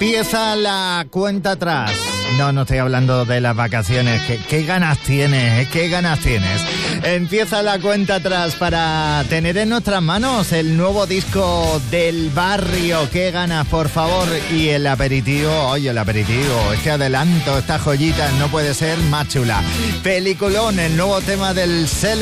Empieza la cuenta atrás. No estoy hablando de las vacaciones. ¿Qué ganas tienes? ¿Qué ganas tienes? Empieza la cuenta atrás para tener en nuestras manos el nuevo disco del Barrio. ¡Qué ganas, por favor! Y el aperitivo, este adelanto, esta joyita no puede ser más chula. Peliculón, el nuevo tema del Celu.